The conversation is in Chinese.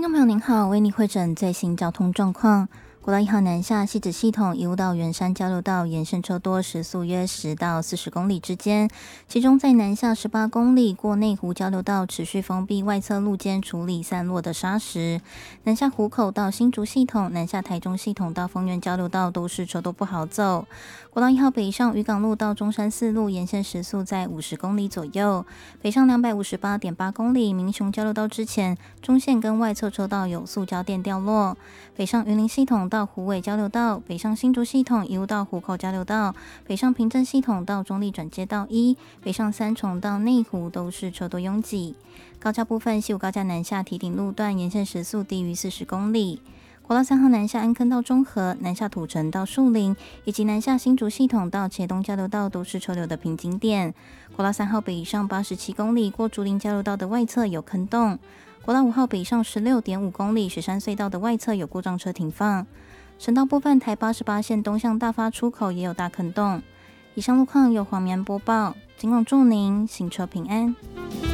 众朋友您好，为您汇诊最新交通状况。国道1号南下汐止系统一路到圆山交流道沿线车多，时速约10到40公里之间。其中在南下18公里过内湖交流道持续封闭外侧路肩处理散落的砂石。南下湖口到新竹系统、南下台中系统到丰原交流道都是车多不好走。国道1号北上渔港路到中山四路沿线时速在50公里左右。北上258.8公里民雄交流道之前，中线跟外侧车道有塑胶垫掉落。北上云林系统到虎尾交流道，北上新竹系统一路到湖口交流道，北上平镇系统到中立转接道1，北上三重到内湖都是车多拥挤。高架部分，西武高架南下堤顶路段沿线时速低于40公里。国道3号南下安坑到中和，南下土城到树林，以及南下新竹系统到茄东交流道都是车流的瓶颈点。国道3号北上87公里过竹林交流道的外侧有坑洞。国道5号北上16.5公里雪山隧道的外侧有故障车停放。省道部分，台88线东向大发出口也有大坑洞。以上路况由黄棉播报，尽管祝您行车平安。